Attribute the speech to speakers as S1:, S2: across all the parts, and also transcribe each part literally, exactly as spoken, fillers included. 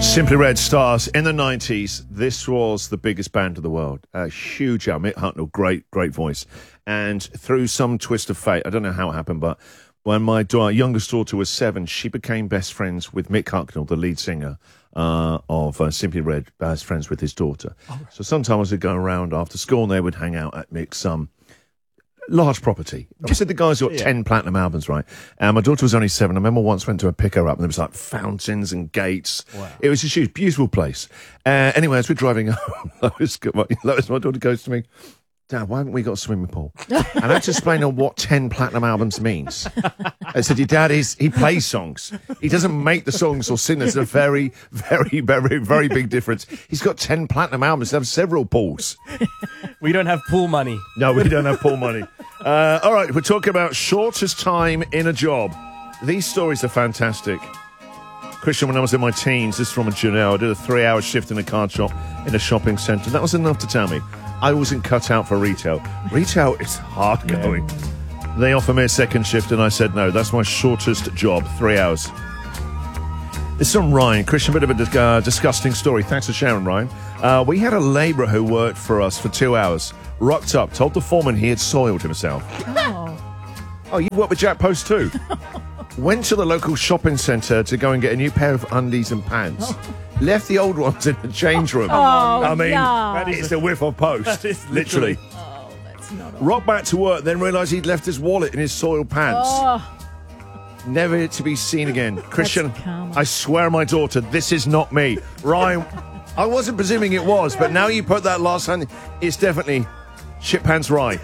S1: Simply Red stars in the nineties. This was the biggest band of the world. A huge album. Mick Hucknall, great, great voice. And through some twist of fate, I don't know how it happened, but when my da- youngest daughter was seven, she became best friends with Mick Hucknall, the lead singer uh, of uh, Simply Red, best friends with his daughter. Oh. So sometimes we'd go around after school and they would hang out at Mick's um, large property. Obviously, the guy's got yeah. ten platinum albums, right? And my daughter was only seven. I remember once went to pick her up, and there was like fountains and gates. Wow. It was a huge, beautiful place. Uh, anyway, as we're driving home, Lois, Lois, my daughter goes to me, "Dad, why haven't we got a swimming pool?" And I had to explain her what ten platinum albums means. I said, "Your dad is he plays songs. He doesn't make the songs or sing. There's a very, very, very, very big difference. He's got ten platinum albums. They have several pools."
S2: We don't have pool money.
S1: No, we don't have pool money. Uh, all right, we're talking about shortest time in a job. These stories are fantastic. Christian, when I was in my teens, this is from a Janelle. I did a three-hour shift in a card shop in a shopping centre. That was enough to tell me I wasn't cut out for retail. Retail is hard going. Yeah. They offered me a second shift, and I said no. That's my shortest job, three hours. This is from Ryan. Christian, a bit of a dis- uh, disgusting story. Thanks for sharing, Ryan. Uh, we had a labourer who worked for us for two hours, rocked up, told the foreman he had soiled himself.
S3: Oh,
S1: oh you work with Jack Post too? Went to the local shopping centre to go and get a new pair of undies and pants. Oh. Left the old ones in the change room.
S3: Oh,
S1: I mean,
S3: yeah.
S1: it's a whiff of post, literally.
S3: literally. Oh, that's not
S1: Rocked back to work, then realised he'd left his wallet in his soiled pants.
S3: Oh.
S1: Never to be seen again. Christian, I swear on my daughter, this is not me. Ryan, I wasn't presuming it was, but now you put that last hand, it's definitely shit pants Ryan.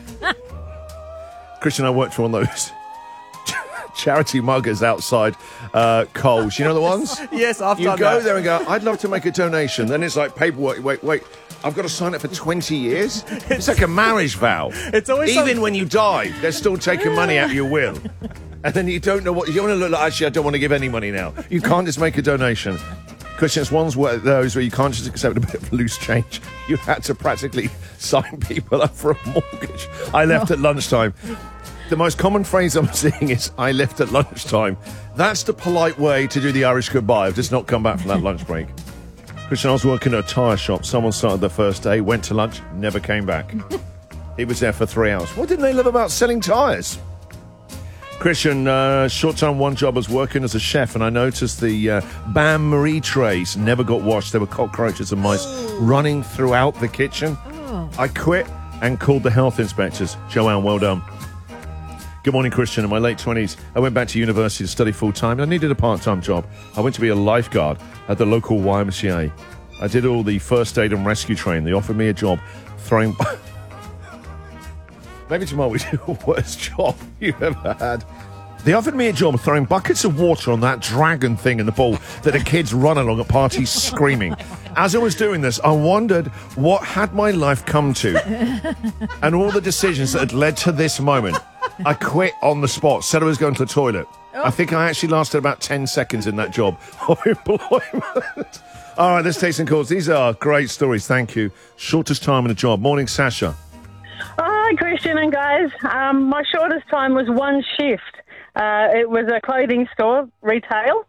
S1: Christian, I worked for one of those charity muggers outside uh, Coles. You know the ones?
S2: Yes, I've
S1: you
S2: done
S1: go
S2: that.
S1: there and go, I'd love to make a donation. Then it's like paperwork. Wait, wait. I've got to sign it for twenty years? It's like a marriage vow.
S2: It's always
S1: Even
S2: something-
S1: when you die, they're still taking money out of your will. And then you don't know what... You want to look like, actually, I don't want to give any money now. You can't just make a donation. Christian, it's one's where, those where you can't just accept a bit of loose change. You had to practically sign people up for a mortgage. I left at lunchtime. The most common phrase I'm seeing is, I left at lunchtime. That's the polite way to do the Irish goodbye. I've just not come back from that lunch break. Christian, I was working at a tyre shop. Someone started the first day, went to lunch, never came back. He was there for three hours. What didn't they love about selling tyres? Christian, uh, short-term one job was working as a chef, and I noticed the uh, bain-marie trays never got washed. There were cockroaches and mice running throughout the kitchen.
S3: Oh.
S1: I quit and called the health inspectors. Joanne, well done. Good morning, Christian. In my late twenties, I went back to university to study full-time, and I needed a part-time job. I went to be a lifeguard at the local Y M C A. I did all the first aid and rescue training. They offered me a job throwing... Maybe tomorrow we do the worst job you've ever had. They offered me a job throwing buckets of water on that dragon thing in the pool that the kids run along at parties screaming. As I was doing this, I wondered what had my life come to and all the decisions that had led to this moment. I quit on the spot, said I was going to the toilet. Oh. I think I actually lasted about ten seconds in that job of employment. All right, let's take some calls. These are great stories. Thank you. Shortest time in a job. Morning, Sasha.
S4: Hi, Christian and guys. Um, my shortest time was one shift. Uh, it was a clothing store, retail.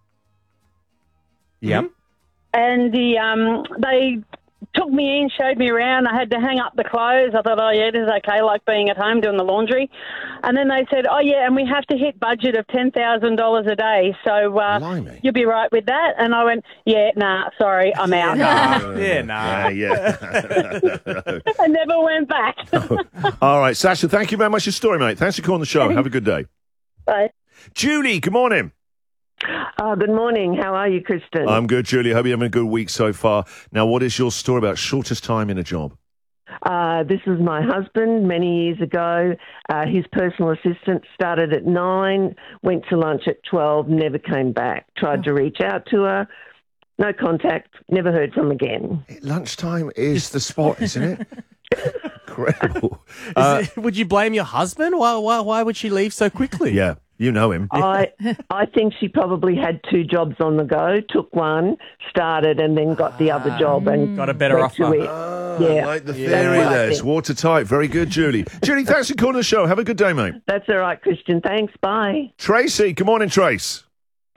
S2: Yep.
S4: And the um, they took me in, showed me around. I had to hang up the clothes. I thought, oh, yeah, this is okay, like being at home doing the laundry. And then they said, oh, yeah, and we have to hit budget of ten thousand dollars a day. So uh, you'll be right with that. And I went, yeah, nah, sorry, I'm out.
S2: Nah. yeah, nah.
S1: Yeah, yeah.
S4: I never went back.
S1: All right, Sasha, thank you very much for your story, mate. Thanks for calling the show. Have a good day.
S4: Bye.
S1: Julie, good morning.
S5: Oh, good morning. How are you, Kristen?
S1: I'm good, Julie. Hope you're having a good week so far. Now, what is your story about shortest time in a job?
S5: Uh, this is my husband many years ago. Uh, his personal assistant started at nine, went to lunch at twelve, never came back. Tried to reach out to her. No contact, never heard from again.
S1: Lunchtime is the spot, isn't it? Incredible.
S2: Uh, it, would you blame your husband? Why, why, why would she leave so quickly?
S1: Yeah, you know him.
S5: I I think she probably had two jobs on the go, took one, started, and then got the other job and
S2: got a better
S5: went
S2: offer.
S5: to it.
S1: Ah,
S5: yeah.
S1: like the
S5: Yeah.
S1: theory
S5: That's
S1: there.
S5: right.
S1: It's watertight. Very good, Julie. Julie, thanks for calling the show. Have a good day, mate.
S5: That's all right, Christian. Thanks. Bye.
S1: Tracy, good morning, Trace.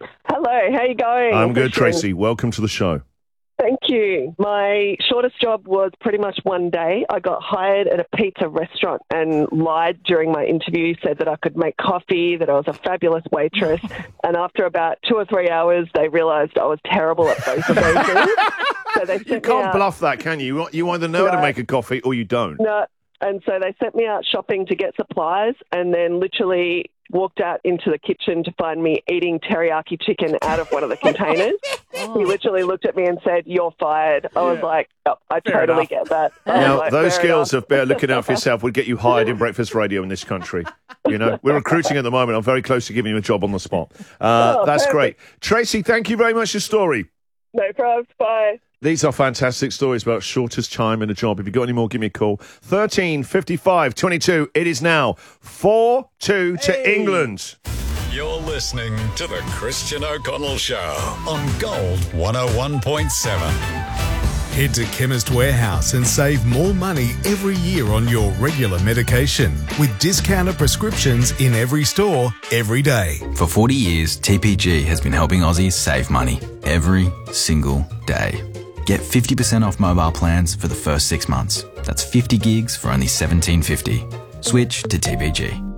S6: Hello, how you going?
S1: I'm good,
S6: Christian?
S1: Tracy. Welcome to the show.
S6: Thank you. My shortest job was pretty much one day. I got hired at a pizza restaurant and lied during my interview, said that I could make coffee, that I was a fabulous waitress. And after about two or three hours, they realised I was terrible at both of those things. So they sent
S1: You
S6: me
S1: can't
S6: out.
S1: bluff that, can you? You either know how to
S6: No.
S1: make a coffee or you don't.
S6: No. And so they sent me out shopping to get supplies and then literally walked out into the kitchen to find me eating teriyaki chicken out of one of the containers. He literally looked at me and said, "You're fired." I was like, oh, I
S2: Fair
S6: totally
S2: enough.
S6: get that. I was
S1: Now,
S6: like,
S1: those
S6: fair
S1: skills
S6: enough.
S1: of better looking out for yourself would get you hired in breakfast radio in this country. You know, we're recruiting at the moment. I'm very close to giving you a job on the spot. Uh,
S6: Oh,
S1: that's great.
S6: perfect.
S1: Tracy, thank you very much for your story.
S6: No problems. Bye.
S1: These are fantastic stories about shortest time in a job. If you've got any more, give me a call. thirteen fifty-five twenty-two. It is now four two to England.
S7: You're listening to The Christian O'Connell Show on Gold one oh one point seven.
S8: Head to Chemist Warehouse and save more money every year on your regular medication with discounted prescriptions in every store, every day.
S9: For forty years, T P G has been helping Aussies save money every single day. Get fifty percent off mobile plans for the first six months. That's fifty gigs for only seventeen fifty. Switch to T P G.